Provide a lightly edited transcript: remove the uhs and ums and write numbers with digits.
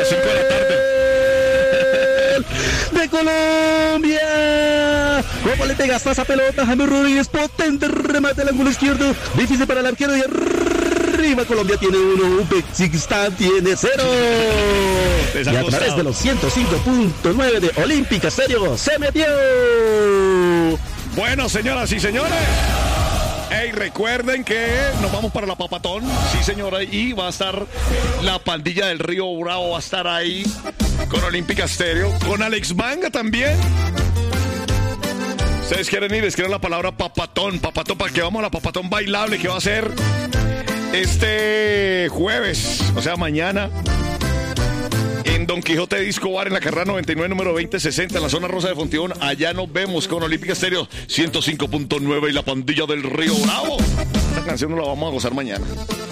las 5 de la tarde. De Colombia. ¿Cómo le pegas a esa pelota? James Rodríguez, potente remate al ángulo izquierdo. Difícil para el arquero y arriba Colombia tiene 1, Uzbekistán tiene 0. Y a través de los 105.9 de Olímpica Estéreo se metió. Bueno, señoras y señores. Hey, recuerden que nos vamos para la Papatón. Sí, señora. Y va a estar la pandilla del Río Bravo. Va a estar ahí con Olímpica Estéreo. Con Alex Manga también. Ustedes quieren ir, escriban la palabra Papatón. Papatón, para que vamos a la Papatón bailable que va a ser este jueves. O sea, mañana. En Don Quijote Disco Bar, en la carrera 99, número 2060, en la zona rosa de Fontibón. Allá nos vemos con Olímpica Estéreo 105.9 y la pandilla del Río Bravo. Esta canción no la vamos a gozar mañana.